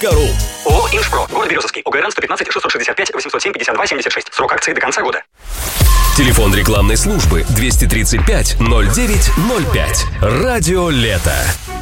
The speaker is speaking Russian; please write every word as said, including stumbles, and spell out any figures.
точка ру. ООО «Инжпро». Город Березовский. ОГРН сто пятнадцать шестьсот шестьдесят пять восемьсот семь пятьдесят два семьдесят шесть. Срок акции до конца года. Телефон рекламной службы двести тридцать пять ноль девять ноль пять. Радио «Лето».